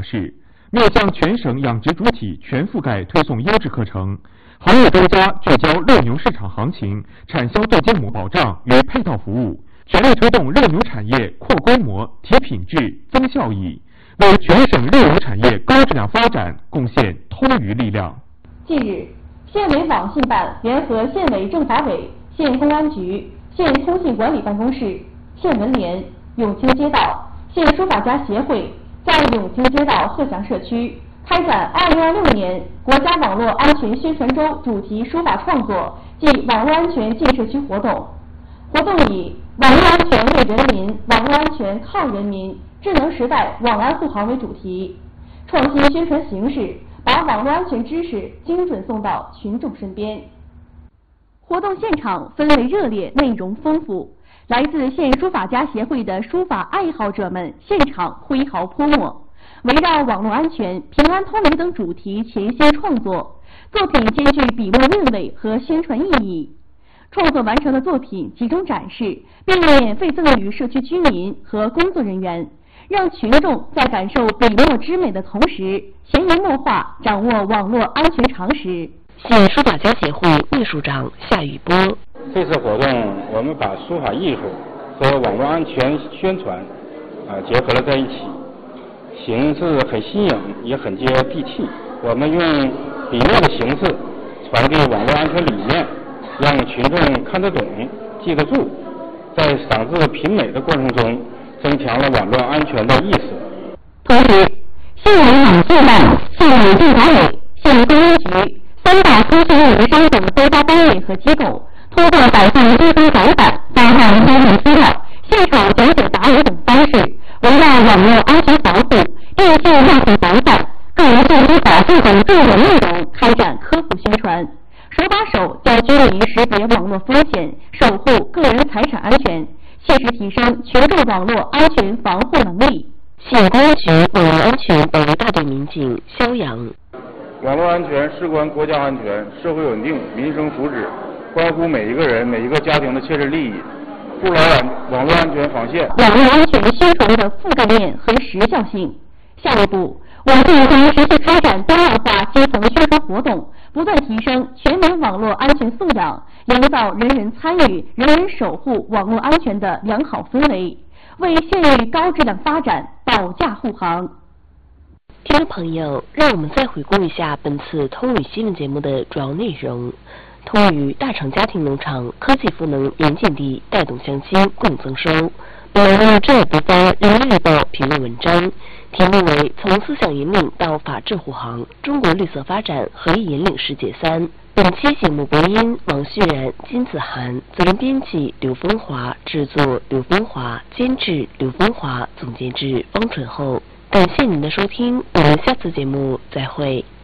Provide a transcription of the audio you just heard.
示，面向全省养殖主体全覆盖推送优质课程，行业专家聚焦肉牛市场行情、产销对监膜保障与配套服务，全力推动肉牛产业扩规模、提品质、增效益，为全省肉牛产业高质量发展贡献通余力量。 近日，县委网信办联合县委政法委、县公安局、县通信管理办公室、县文联、永清街道、县书法家协会在永清街道鹤翔社区开展2026年国家网络安全宣传周主题书法创作暨网络安全建设区活动。活动以网络安全为人民、网络安全靠人民、智能时代网安护航为主题，创新宣传形式，把网络安全知识精准送到群众身边。活动现场氛围热烈，内容丰富，来自县书法家协会的书法爱好者们现场挥毫泼墨，围绕网络安全、平安通联等主题潜心创作，作品兼具笔墨韵味和宣传意义。创作完成的作品集中展示，并免费赠予社区居民和工作人员，让群众在感受笔墨之美的同时，潜移默化掌握网络安全常识。 县书法家协会秘书长夏雨波： 这次活动，我们把书法艺术和网络安全宣传结合了在一起，形式很新颖，也很接地气。我们用笔墨的形式传递网络安全理念，让群众看得懂、记得住，在赏字品美的过程中，增强了网络安全的意识。 同时，县委网信办、县委政法委、县公安局3大通信运营商等多家单位和机构，通过摆放贴封展板、发放宣传资料、现场讲解答疑等方式，围绕网络安全防护、电信诈骗防范、个人信息保护等重点内容开展科普宣传，手把手教居民识别网络风险，守护个人财产安全，切实提升群众网络安全防护能力。 县公安局网络安全保卫大队民警肖阳： 网络安全事关国家安全、社会稳定、民生福祉，关乎每一个人、每一个家庭的切实利益。不扰乱网络安全防线。 网络安全宣传的覆盖面和时效性。下一步，我们将持续开展多样化基层宣传活动，不断提升全民网络安全素养，营造人人参与、人人守护网络安全的良好氛围，为县域高质量发展保驾护航。 听众朋友，让我们再回顾一下本次通宇新闻节目的主要内容。通宇大厂家庭农场科技赋能严禁地，带动乡亲共增收。本栏正有播发《人民日报》评论文章，题目为《从思想引领到法治护航：中国绿色发展何以引领世界3》。本期节目播音王旭然、金子涵，责任编辑刘风华，制作刘风华，监制刘风华，总监制方纯厚。感谢您的收听，我们下次节目再会。